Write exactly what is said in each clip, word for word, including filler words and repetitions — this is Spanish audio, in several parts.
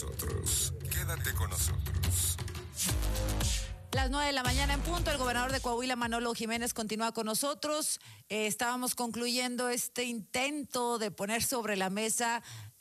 nosotros. Quédate con nosotros. Las nueve de la mañana en punto, el gobernador de Coahuila, Manolo Jiménez, continúa con nosotros. Eh, estábamos concluyendo este intento de poner sobre la mesa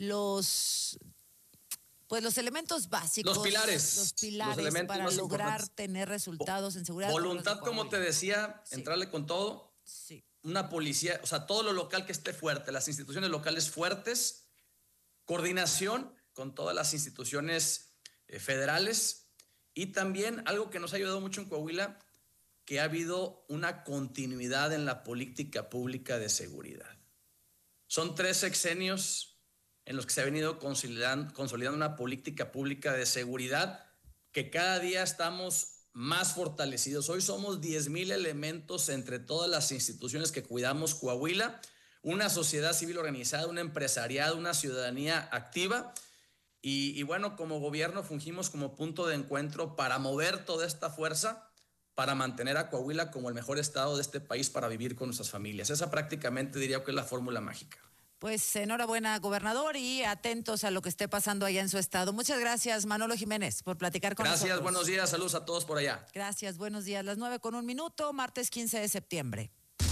los, pues los elementos básicos. Los pilares. Los pilares los elementos para más lograr importantes. tener resultados en seguridad. Voluntad, como te decía, sí. entrarle con todo. Sí. Una policía, o sea, todo lo local que esté fuerte, las instituciones locales fuertes, coordinación con todas las instituciones eh, federales. Y también algo que nos ha ayudado mucho en Coahuila, que ha habido una continuidad en la política pública de seguridad. Son tres sexenios en los que se ha venido consolidando, consolidando una política pública de seguridad que cada día estamos más fortalecidos. Hoy somos diez mil elementos entre todas las instituciones que cuidamos Coahuila, una sociedad civil organizada, un empresariado, una ciudadanía activa. Y, y bueno, como gobierno fungimos como punto de encuentro para mover toda esta fuerza, para mantener a Coahuila como el mejor estado de este país para vivir con nuestras familias. Esa prácticamente diría que es la fórmula mágica. Pues enhorabuena, gobernador, y atentos a lo que esté pasando allá en su estado. Muchas gracias, Manolo Jiménez, por platicar con gracias, nosotros. Buenos días, saludos a todos por allá. Gracias, buenos días. Las nueve con un minuto, martes quince de septiembre.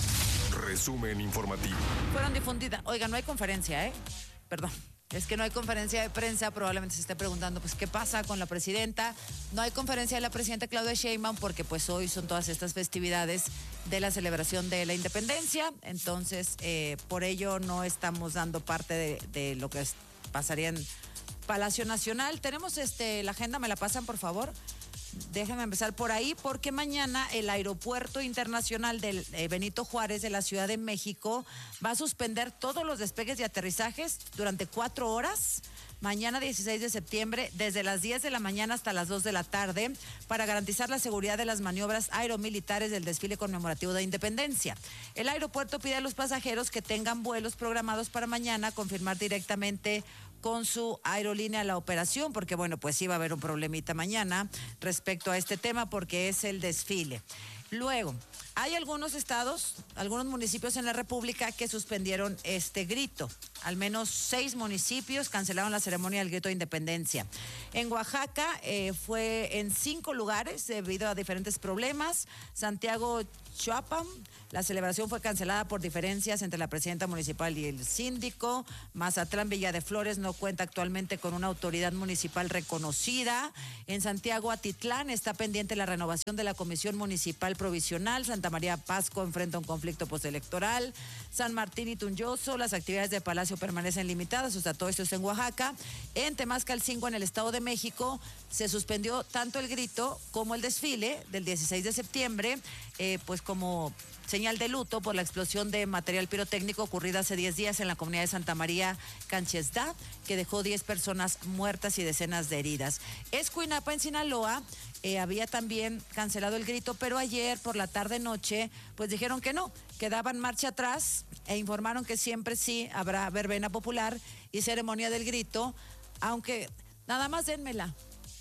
Resumen informativo. Fueron difundidas. Oiga, no hay conferencia, ¿eh? Perdón. Es que no hay conferencia de prensa, probablemente se esté preguntando, pues, ¿qué pasa con la presidenta? No hay conferencia de la presidenta Claudia Sheinbaum porque, pues, hoy son todas estas festividades de la celebración de la independencia, entonces, eh, por ello no estamos dando parte de, de lo que es, pasaría en Palacio Nacional. Tenemos este la agenda, ¿me la pasan, por favor? Déjenme empezar por ahí, porque mañana el Aeropuerto Internacional de eh, Benito Juárez de la Ciudad de México va a suspender todos los despegues y aterrizajes durante cuatro horas. Mañana dieciséis de septiembre, desde las diez de la mañana hasta las dos de la tarde, para garantizar la seguridad de las maniobras aeromilitares del desfile conmemorativo de Independencia. El aeropuerto pide a los pasajeros que tengan vuelos programados para mañana confirmar directamente con su aerolínea la operación, porque bueno, pues sí va a haber un problemita mañana respecto a este tema, porque es el desfile. Luego, hay algunos estados, algunos municipios en la República que suspendieron este grito. Al menos seis municipios cancelaron la ceremonia del grito de independencia. En Oaxaca eh, fue en cinco lugares debido a diferentes problemas. Santiago Chuapam, la celebración fue cancelada por diferencias entre la presidenta municipal y el síndico. Mazatlán, Villa de Flores, no cuenta actualmente con una autoridad municipal reconocida. En Santiago Atitlán está pendiente la renovación de la Comisión Municipal Provisional. Santa María Pasco enfrenta un conflicto postelectoral. San Martín y Tunyoso, las actividades de Palacio permanecen limitadas, o sea, todo esto es en Oaxaca. En Temascalcingo, en el Estado de México, se suspendió tanto el grito como el desfile del dieciséis de septiembre, eh, pues como señal de luto por la explosión de material pirotécnico ocurrida hace diez días en la comunidad de Santa María Canchesda, que dejó diez personas muertas y decenas de heridas. Escuinapa, en Sinaloa, eh, había también cancelado el grito, pero ayer por la tarde-noche, pues dijeron que no, que daban marcha atrás e informaron que siempre sí habrá verbena popular y ceremonia del grito, aunque nada más dénmela.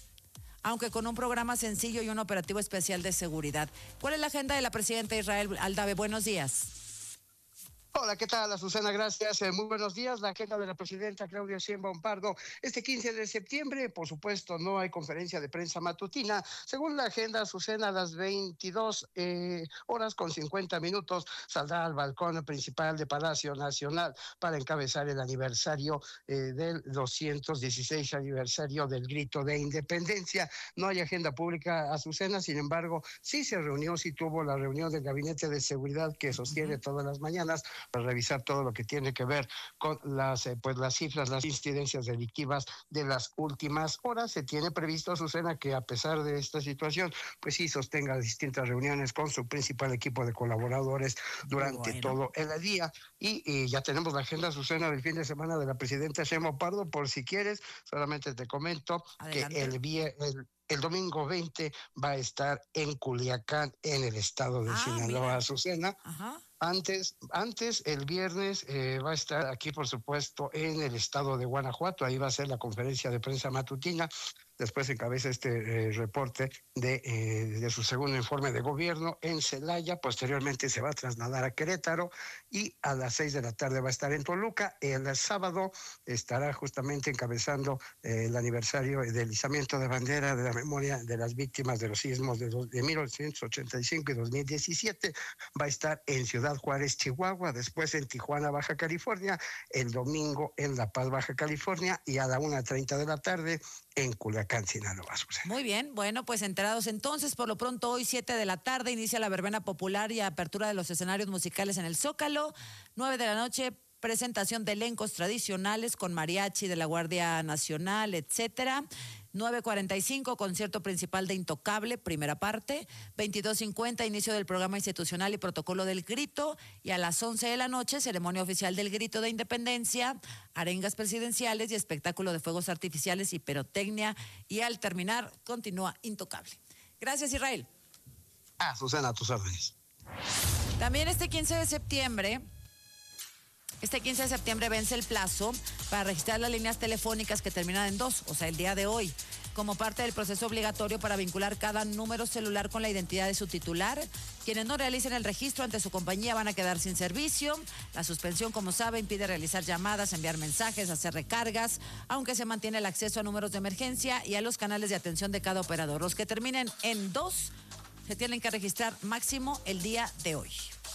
aunque con un programa sencillo y un operativo especial de seguridad. ¿Cuál es la agenda de la presidenta Israel Aldave? Buenos días. Hola, ¿qué tal, Azucena? Gracias. Eh, muy buenos días. La agenda de la presidenta Claudia Sheinbaum Pardo este quince de septiembre, por supuesto, no hay conferencia de prensa matutina. Según la agenda, Azucena, a las veintidós eh, horas con cincuenta minutos saldrá al balcón principal de Palacio Nacional para encabezar el aniversario eh, del doscientos dieciséis aniversario del Grito de Independencia. No hay agenda pública, Azucena, sin embargo, sí se reunió, sí tuvo la reunión del Gabinete de Seguridad que sostiene uh-huh. todas las mañanas para revisar todo lo que tiene que ver con las eh, pues las cifras, las incidencias delictivas de las últimas horas. Se tiene previsto, Azucena, que a pesar de esta situación, pues sí sostenga distintas reuniones con su principal equipo de colaboradores durante bueno. todo el día. Y, y ya tenemos la agenda, Azucena, del fin de semana de la presidenta Sheinbaum Pardo, por si quieres, solamente te comento Adelante. que el, el El domingo veinte va a estar en Culiacán, en el estado de ah, Sinaloa, Azucena. Ajá. Antes, antes, el viernes eh, va a estar aquí, por supuesto, en el estado de Guanajuato. Ahí va a ser la conferencia de prensa matutina. después encabeza este eh, reporte de, eh, de su segundo informe de gobierno en Celaya. Posteriormente se va a trasladar a Querétaro y a las seis de la tarde va a estar en Toluca. El sábado estará justamente encabezando eh, el aniversario del izamiento de bandera de la memoria de las víctimas de los sismos de, dos, de mil novecientos ochenta y cinco y dos mil diecisiete. Va a estar en Ciudad Juárez, Chihuahua, después en Tijuana, Baja California, el domingo en La Paz, Baja California, y a la una treinta de la tarde en Culiacán, Sinaloa. Muy bien, bueno, pues enterados entonces. Por lo pronto, hoy siete de la tarde inicia la verbena popular y apertura de los escenarios musicales en el Zócalo. nueve de la noche, presentación de elencos tradicionales con mariachi de la Guardia Nacional, etcétera. nueve cuarenta y cinco, concierto principal de Intocable, primera parte. veintidós cincuenta, inicio del programa institucional y protocolo del grito. Y a las once de la noche, ceremonia oficial del grito de independencia, arengas presidenciales y espectáculo de fuegos artificiales y pirotecnia. Y al terminar, continúa Intocable. Gracias, Israel. Ah, Susana, a tus órdenes. También este quince de septiembre... Este quince de septiembre vence el plazo para registrar las líneas telefónicas que terminan en dos, o sea, el día de hoy, como parte del proceso obligatorio para vincular cada número celular con la identidad de su titular. Quienes no realicen el registro ante su compañía van a quedar sin servicio. La suspensión, como sabe, impide realizar llamadas, enviar mensajes, hacer recargas, aunque se mantiene el acceso a números de emergencia y a los canales de atención de cada operador. Los que terminen en dos se tienen que registrar máximo el día de hoy.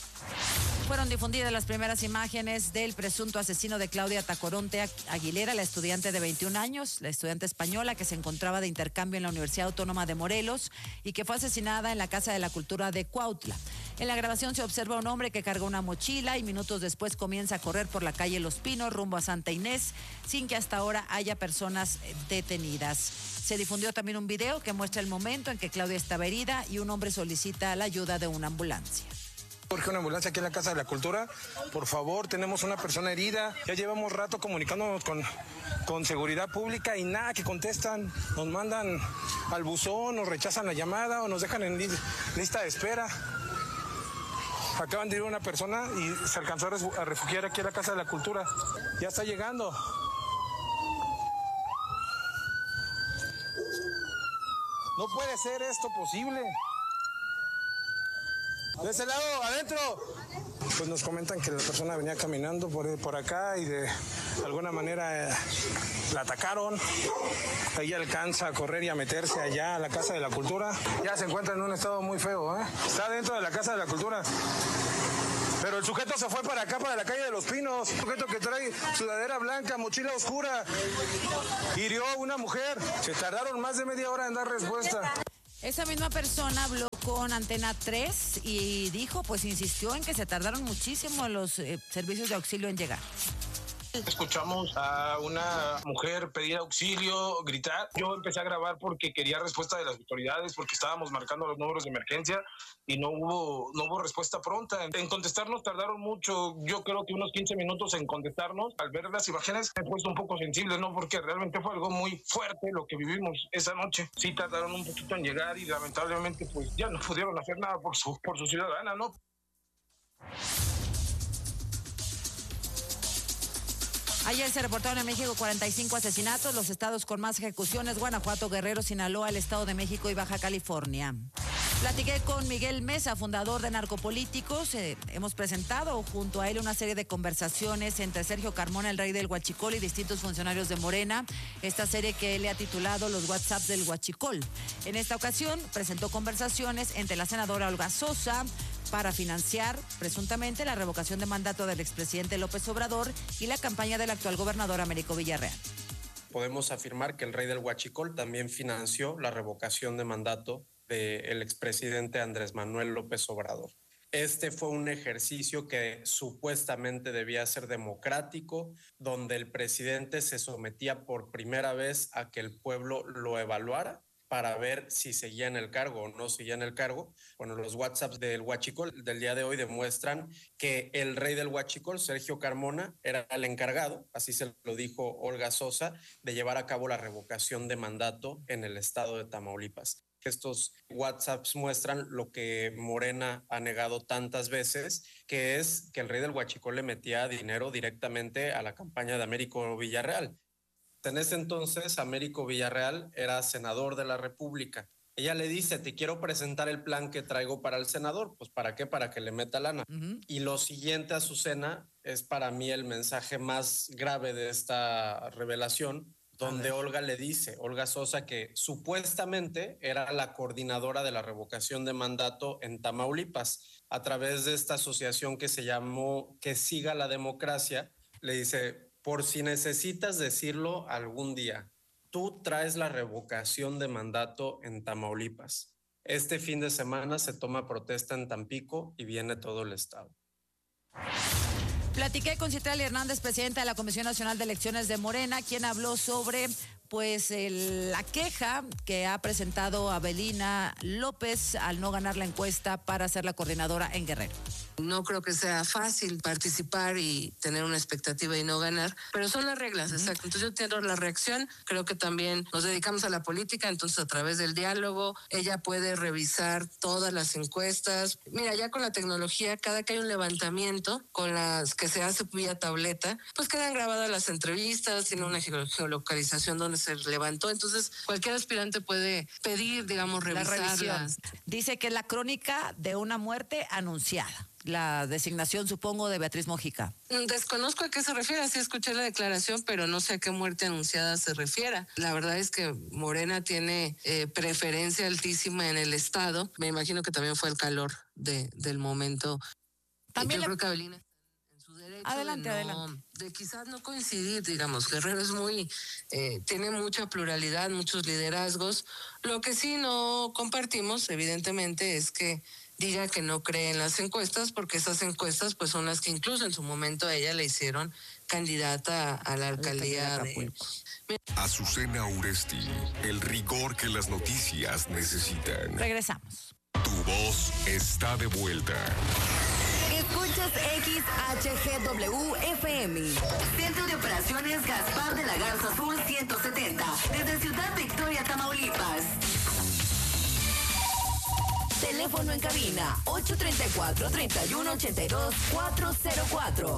Fueron difundidas las primeras imágenes del presunto asesino de Claudia Tacoronte Aguilera, la estudiante de veintiún años, la estudiante española que se encontraba de intercambio en la Universidad Autónoma de Morelos y que fue asesinada en la Casa de la Cultura de Cuautla. En la grabación se observa un hombre que carga una mochila y minutos después comienza a correr por la calle Los Pinos rumbo a Santa Inés, sin que hasta ahora haya personas detenidas. Se difundió también un video que muestra el momento en que Claudia estaba herida y un hombre solicita la ayuda de una ambulancia. Urge una ambulancia aquí en la Casa de la Cultura. Por favor, tenemos una persona herida. Ya llevamos rato comunicándonos con, con seguridad pública y nada que contestan. Nos mandan al buzón, nos rechazan la llamada o nos dejan en li- lista de espera. Acaban de ir una persona y se alcanzó a refugiar aquí en la Casa de la Cultura. Ya está llegando. No puede ser esto posible. De ese lado, adentro. Pues nos comentan que la persona venía caminando por, por acá y de alguna manera eh, la atacaron. Ella alcanza a correr y a meterse allá a la Casa de la Cultura. Ya se encuentra en un estado muy feo, ¿eh? Está dentro de la Casa de la Cultura. Pero el sujeto se fue para acá, para la calle de Los Pinos. Un sujeto que trae sudadera blanca, mochila oscura. Hirió a una mujer. Se tardaron más de media hora en dar respuesta. Esa misma persona habló con Antena tres y dijo, pues insistió en que se tardaron muchísimo los eh, servicios de auxilio en llegar. Escuchamos a una mujer pedir auxilio, gritar. Yo empecé a grabar porque quería respuesta de las autoridades, porque estábamos marcando los números de emergencia y no hubo, no hubo respuesta pronta. En contestarnos tardaron mucho, yo creo que unos quince minutos en contestarnos. Al ver las imágenes me he puesto un poco sensible, ¿no? Porque realmente fue algo muy fuerte lo que vivimos esa noche. Sí tardaron un poquito en llegar y lamentablemente pues ya no pudieron hacer nada por su, por su ciudadana, ¿no? Ayer se reportaron en México cuarenta y cinco asesinatos, los estados con más ejecuciones, Guanajuato, Guerrero, Sinaloa, el Estado de México y Baja California. Platiqué con Miguel Mesa, fundador de Narcopolíticos. Eh, hemos presentado junto a él una serie de conversaciones entre Sergio Carmona, el rey del Huachicol, y distintos funcionarios de Morena. Esta serie que él le ha titulado Los WhatsApps del Huachicol. En esta ocasión presentó conversaciones entre la senadora Olga Sosa para financiar presuntamente la revocación de mandato del expresidente López Obrador y la campaña del actual gobernador Américo Villarreal. Podemos afirmar que el rey del Huachicol también financió la revocación de mandato del expresidente Andrés Manuel López Obrador. Este fue un ejercicio que supuestamente debía ser democrático, donde el presidente se sometía por primera vez a que el pueblo lo evaluara para ver si seguía en el cargo o no seguía en el cargo. Bueno, los WhatsApps del Huachicol del día de hoy demuestran que el rey del Huachicol, Sergio Carmona, era el encargado, así se lo dijo Olga Sosa, de llevar a cabo la revocación de mandato en el estado de Tamaulipas. Estos WhatsApps muestran lo que Morena ha negado tantas veces, que es que el rey del Huachicol le metía dinero directamente a la campaña de Américo Villarreal. En ese entonces, Américo Villarreal era senador de la República. Ella le dice, te quiero presentar el plan que traigo para el senador. Pues, ¿para qué? Para que le meta lana. Uh-huh. Y lo siguiente, Azucena, es para mí el mensaje más grave de esta revelación, donde Olga le dice, Olga Sosa, que supuestamente era la coordinadora de la revocación de mandato en Tamaulipas, a través de esta asociación que se llamó Que Siga la Democracia. Le dice, por si necesitas decirlo algún día, tú traes la revocación de mandato en Tamaulipas. Este fin de semana se toma protesta en Tampico y viene todo el estado. Platiqué con Citlali Hernández, presidenta de la Comisión Nacional de Elecciones de Morena, quien habló sobre pues el, la queja que ha presentado Abelina López al no ganar la encuesta para ser la coordinadora en Guerrero. No creo que sea fácil participar y tener una expectativa y no ganar, pero son las reglas, uh-huh. exacto. Entonces yo entiendo la reacción, creo que también nos dedicamos a la política, entonces a través del diálogo, ella puede revisar todas las encuestas. Mira, ya con la tecnología, cada que hay un levantamiento, con las que se hace vía tableta, pues quedan grabadas las entrevistas, tiene una geolocalización donde se levantó, entonces cualquier aspirante puede pedir, digamos, revisarlas. Dice que es la crónica de una muerte anunciada. La designación, supongo, de Beatriz Mojica. Desconozco a qué se refiere, sí escuché la declaración, pero no sé a qué muerte anunciada se refiera. La verdad es que Morena tiene eh, preferencia altísima en el estado. Me imagino que también fue el calor de, del momento. También yo le... creo que Abelina en su derecho adelante, de, no, adelante. de quizás no coincidir, digamos. Guerrero es muy, eh, tiene mucha pluralidad, muchos liderazgos. Lo que sí no compartimos, evidentemente, es que diga que no cree en las encuestas, porque esas encuestas pues son las que incluso en su momento a ella le hicieron candidata a la alcaldía de... Azucena Uresti, el rigor que las noticias necesitan. Regresamos. Tu voz está de vuelta. Escuchas X H G W F M. Centro de Operaciones Gaspar de la Garza Sur ciento setenta. Desde Ciudad Victoria, Tamaulipas. Teléfono en cabina ocho tres cuatro, tres uno ocho dos, cuatro cero cuatro.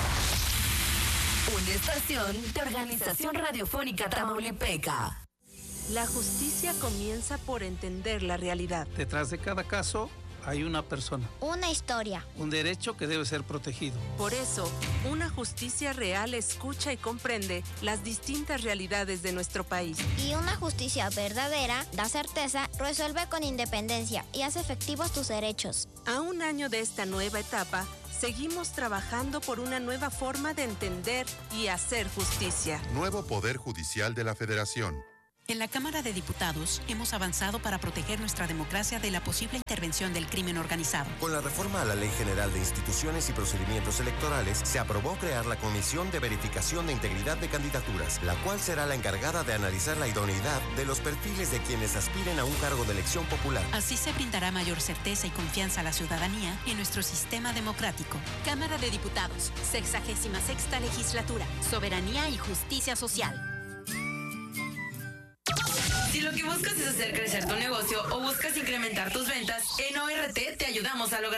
Una estación de Organización Radiofónica Tamaulipeca. La justicia comienza por entender la realidad. Detrás de cada caso hay una persona. Una historia. Un derecho que debe ser protegido. Por eso, una justicia real escucha y comprende las distintas realidades de nuestro país. Y una justicia verdadera da certeza, resuelve con independencia y hace efectivos tus derechos. A un año de esta nueva etapa, seguimos trabajando por una nueva forma de entender y hacer justicia. Nuevo Poder Judicial de la Federación. En la Cámara de Diputados hemos avanzado para proteger nuestra democracia de la posible intervención del crimen organizado. Con la reforma a la Ley General de Instituciones y Procedimientos Electorales, se aprobó crear la Comisión de Verificación de Integridad de Candidaturas, la cual será la encargada de analizar la idoneidad de los perfiles de quienes aspiren a un cargo de elección popular. Así se brindará mayor certeza y confianza a la ciudadanía en nuestro sistema democrático. Cámara de Diputados, sexagésima sexta legislatura, soberanía y justicia social. Si lo que buscas es hacer crecer tu negocio o buscas incrementar tus ventas, en O R T te ayudamos a lograr.